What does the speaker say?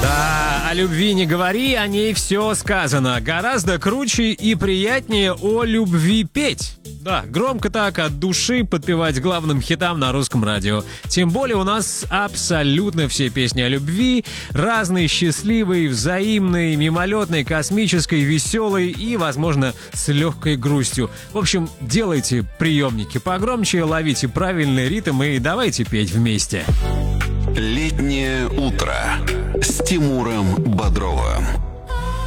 Да, о любви не говори, о ней все сказано. Гораздо круче и приятнее о любви петь. Да, громко так, от души подпевать главным хитам на русском радио. Тем более у нас абсолютно все песни о любви, разные, счастливые, взаимные, мимолетные, космической, веселой и, возможно, с легкой грустью. В общем, делайте приемники погромче, ловите правильный ритм и давайте петь вместе. «Летнее утро» с Тимуром Бодровым.